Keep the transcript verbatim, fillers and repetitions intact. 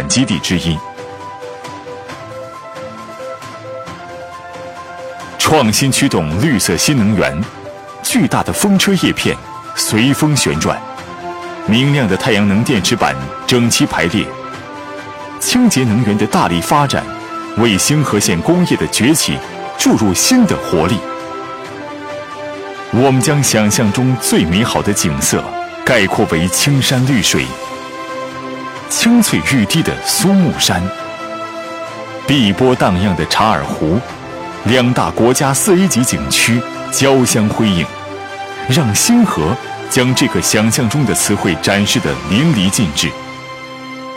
产基地之一。创新驱动绿色新能源，巨大的风车叶片随风旋转，明亮的太阳能电池板整齐排列，清洁能源的大力发展，为星河县工业的崛起注入新的活力。我们将想象中最美好的景色概括为青山绿水、青翠欲滴的苏木山、碧波荡漾的查尔湖，两大国家四 A 级景区交相辉映，让星河将这个想象中的词汇展示得淋漓尽致。